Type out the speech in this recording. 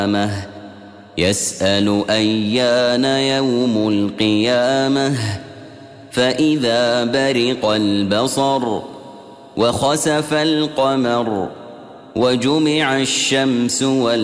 يسأل أيان يوم القيامة فإذا برق البصر وخسف القمر وجمع الشمس والقمر